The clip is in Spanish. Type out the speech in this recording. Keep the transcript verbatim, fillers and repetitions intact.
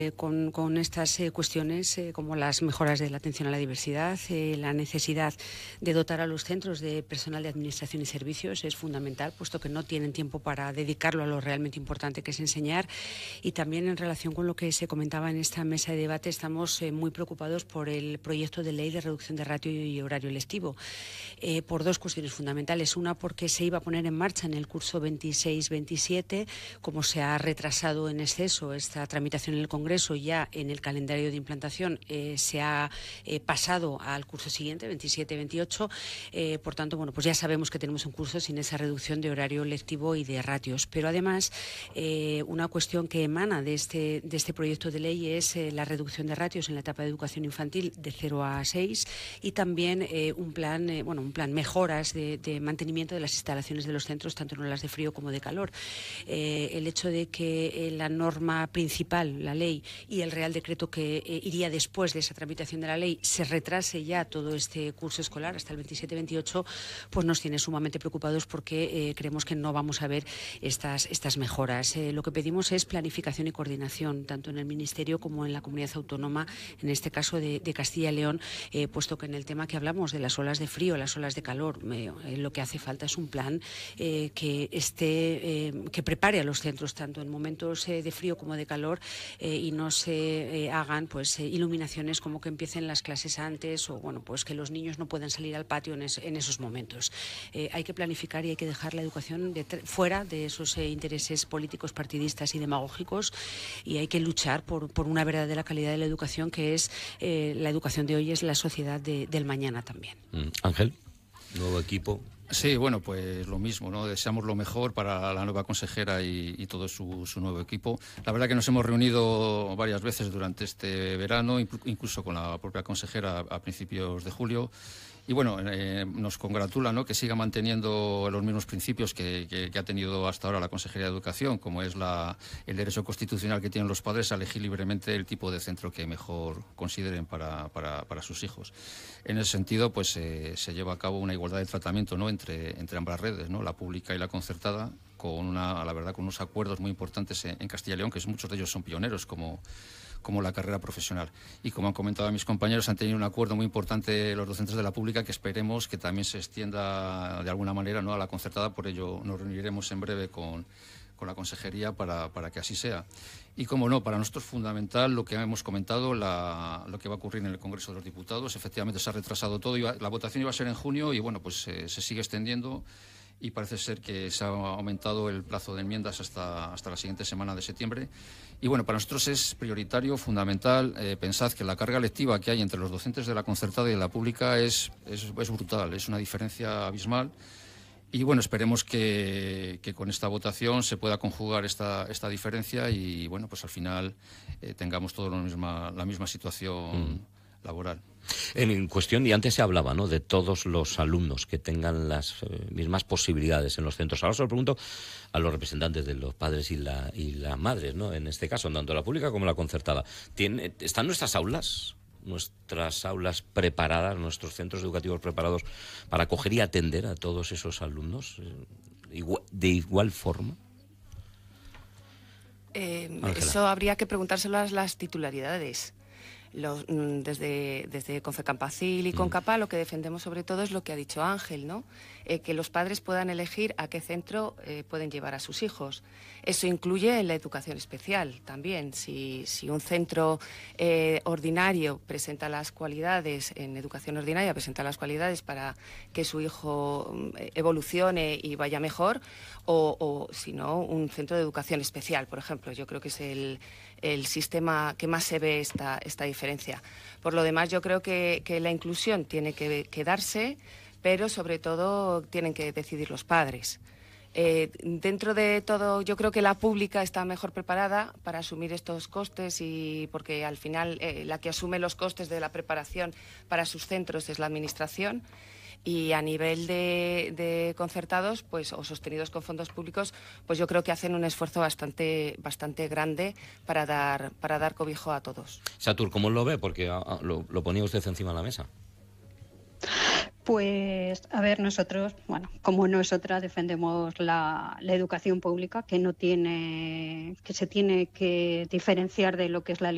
Con, con estas eh, cuestiones eh, como las mejoras de la atención a la diversidad, eh, la necesidad de dotar a los centros de personal de administración y servicios es fundamental, puesto que no tienen tiempo para dedicarlo a lo realmente importante que es enseñar. Y también en relación con lo que se comentaba en esta mesa de debate, estamos eh, muy preocupados por el proyecto de ley de reducción de ratio y horario lectivo, eh, por dos cuestiones fundamentales. Una, porque se iba a poner en marcha en el curso veintiséis veintisiete, como se ha retrasado en exceso esta tramitación en el Congreso, ya en el calendario de implantación eh, se ha eh, pasado al curso siguiente, veintisiete veintiocho, eh, por tanto, bueno, pues ya sabemos que tenemos un curso sin esa reducción de horario lectivo y de ratios, pero además eh, una cuestión que emana de este, de este proyecto de ley es eh, la reducción de ratios en la etapa de educación infantil de cero a seis y también eh, un plan, eh, bueno, un plan mejoras de, de mantenimiento de las instalaciones de los centros, tanto en olas de frío como de calor. Eh, el hecho de que eh, la norma principal, la ley, y el Real Decreto que eh, iría después de esa tramitación de la ley se retrase ya todo este curso escolar hasta el veintisiete veintiocho, pues nos tiene sumamente preocupados porque eh, creemos que no vamos a ver estas, estas mejoras. Eh, lo que pedimos es planificación y coordinación, tanto en el Ministerio como en la Comunidad Autónoma, en este caso de, de Castilla y León, eh, puesto que en el tema que hablamos de las olas de frío, las olas de calor, eh, eh, lo que hace falta es un plan eh, que esté, eh, que prepare a los centros, tanto en momentos eh, de frío como de calor, eh, y no se eh, hagan pues eh, iluminaciones como que empiecen las clases antes o bueno pues que los niños no puedan salir al patio en, es, en esos momentos. Eh, hay que planificar y hay que dejar la educación de, fuera de esos eh, intereses políticos, partidistas y demagógicos, y hay que luchar por, por una verdadera calidad de la educación, que es eh, la educación de hoy es la sociedad de, del mañana también. Mm. Ángel, nuevo equipo. Sí, bueno, pues lo mismo, ¿no? Deseamos lo mejor para la nueva consejera y, y todo su, su nuevo equipo. La verdad que nos hemos reunido varias veces durante este verano, incluso con la propia consejera a principios de julio. Y bueno, eh, nos congratula, ¿no?, que siga manteniendo los mismos principios que, que, que ha tenido hasta ahora la Consejería de Educación, como es la, el derecho constitucional que tienen los padres a elegir libremente el tipo de centro que mejor consideren para, para, para sus hijos. En ese sentido, pues eh, se lleva a cabo una igualdad de tratamiento, ¿no?, entre, entre ambas redes, ¿no?, la pública y la concertada, con una, la verdad, con unos acuerdos muy importantes en, en Castilla y León, que muchos de ellos son pioneros, como como la carrera profesional. Y como han comentado mis compañeros, han tenido un acuerdo muy importante los docentes de la pública que esperemos que también se extienda de alguna manera, ¿no?, a la concertada. Por ello nos reuniremos en breve con, con la consejería para, para que así sea. Y como no, para nosotros es fundamental lo que hemos comentado, la, lo que va a ocurrir en el Congreso de los Diputados. Efectivamente se ha retrasado todo, iba, la votación iba a ser en junio y bueno, pues eh, se sigue extendiendo. Y parece ser que se ha aumentado el plazo de enmiendas hasta, hasta la siguiente semana de septiembre. Y bueno, para nosotros es prioritario, fundamental. Eh, pensad que la carga lectiva que hay entre los docentes de la concertada y de la pública es, es, es brutal, es una diferencia abismal. Y bueno, esperemos que, que con esta votación se pueda conjugar esta, esta diferencia y bueno, pues al final eh, tengamos todos la misma, la misma situación mm. laboral. En cuestión, y antes se hablaba, ¿no?, de todos los alumnos que tengan las eh, mismas posibilidades en los centros. Ahora se lo pregunto a los representantes de los padres y, la, y las madres, ¿no?, en este caso, tanto la pública como la concertada. ¿Tiene, ¿Están nuestras aulas, nuestras aulas preparadas, nuestros centros educativos preparados para acoger y atender a todos esos alumnos eh, de igual forma? Eh, eso habría que preguntárselo a las titularidades. Los, desde, desde Confecampacil y Concapa lo que defendemos sobre todo es lo que ha dicho Ángel, ¿no? Eh, que los padres puedan elegir a qué centro eh, pueden llevar a sus hijos. Eso incluye en la educación especial también. Si, si un centro eh, ordinario presenta las cualidades, en educación ordinaria presenta las cualidades para que su hijo evolucione y vaya mejor, o, o si no, un centro de educación especial, por ejemplo. Yo creo que es el, el sistema que más se ve esta, esta diferencia. Por lo demás, yo creo que, que la inclusión tiene que, que darse, pero sobre todo tienen que decidir los padres. Eh, dentro de todo, yo creo que la pública está mejor preparada para asumir estos costes, y porque al final eh, la que asume los costes de la preparación para sus centros es la administración. Y a nivel de, de concertados, pues, o sostenidos con fondos públicos, pues yo creo que hacen un esfuerzo bastante, bastante grande para dar, para dar cobijo a todos. Satur, ¿cómo lo ve? Porque a, a, lo, lo ponía usted encima de la mesa. Pues, a ver, nosotros, bueno, como nosotras defendemos la, la educación pública, que no tiene, que se tiene que diferenciar de lo que es la